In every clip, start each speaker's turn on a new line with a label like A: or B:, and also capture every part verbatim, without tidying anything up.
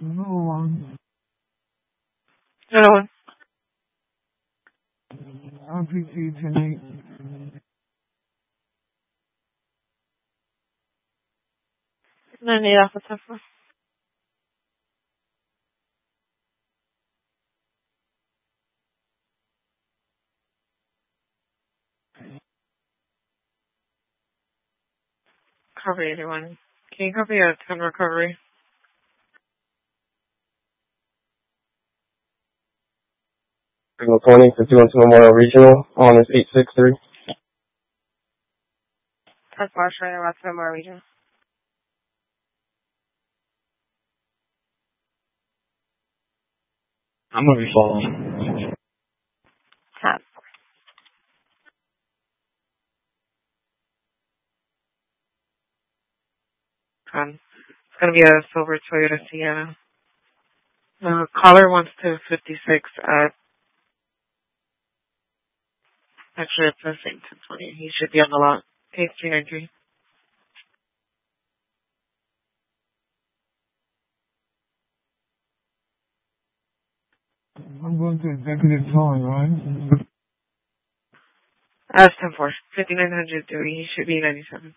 A: one.
B: Hello.
A: R P C tonight.
B: ninety off the ten four. Recovery, everyone. Can you copy a ten recovery?
C: Signal twenty, fifty-one to Memorial Regional, on is eight six three.
B: That's Marsh right around Memorial Region.
D: I'm going to be following.
B: Tap. Um, it's going to be a silver Toyota Sienna. The caller wants to fifty-six at, actually it's the same ten twenty. He should be on the lot. Case three ninety-three.
A: I'm going to executive time, right?
B: That's ten four. fifty-nine hundred duty. He should be ninety-seven.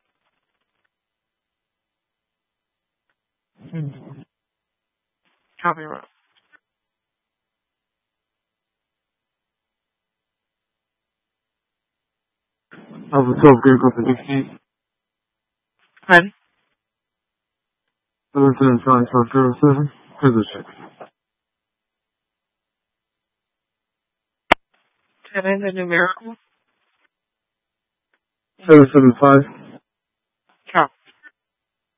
B: Copy roll.
C: I was a twelve grade group in sixteen.
B: Pardon?
C: seven seven five zero seven. Position.
B: ten in the numerical.
C: seven seven five.